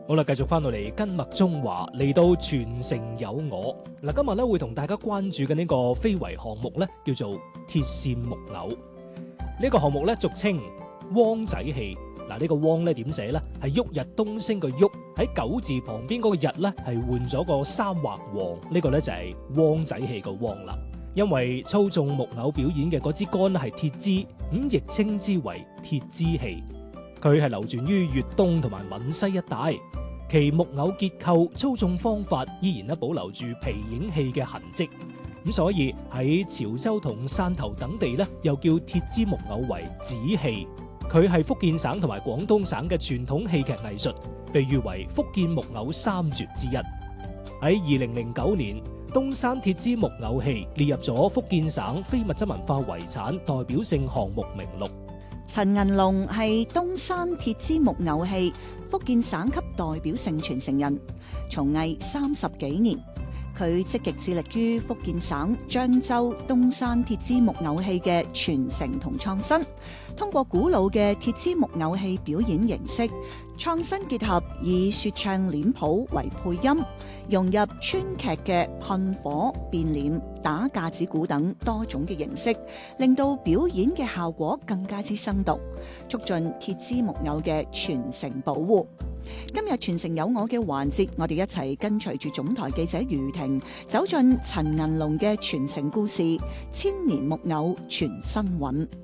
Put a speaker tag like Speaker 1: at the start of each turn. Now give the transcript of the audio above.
Speaker 1: 好啦，繼續翻到嚟跟麥中華嚟到全城有我嗱，今日咧會同大家關注嘅呢個非遺項目咧，叫做鐵線木偶。呢個項目咧俗稱汪仔戲。嗱，呢個汪咧點寫咧？係旭日東升個旭，喺九字旁邊嗰個日咧係換咗個三畫王，呢個咧就係汪仔戲個汪啦。因為操縱木偶表演嘅嗰支杆係鐵枝，亦稱之為鐵枝戲。佢係流傳於粵東同埋閩西一帶，其木偶結構、操縱方法依然保留住皮影戲嘅痕跡。咁所以喺潮州同汕頭等地咧，又叫鐵枝木偶為子戲。佢係福建省同埋廣東省嘅傳統戲劇藝術，被譽為福建木偶三絕之一。喺2009年，東山鐵枝木偶戲列入咗福建省非物質文化遺產代表性項目名錄。
Speaker 2: 陳銀龍係東山鐵枝木偶戲福建省級代表性傳承人，從藝30幾年。佢積極致力於福建省漳州東山鐵枝木偶戲嘅傳承同創新，通過古老嘅鐵枝木偶戲表演形式，創新結合以說唱臉譜為配音，融入川劇嘅噴火、變臉、打架子鼓等多種嘅形式，令到表演嘅效果更加之生動，促進鐵枝木偶嘅傳承保護。今日傳承有我嘅環節，我哋一齊跟隨住總台記者余婷走進陳銀龍嘅傳承故事，千年木偶傳新韻。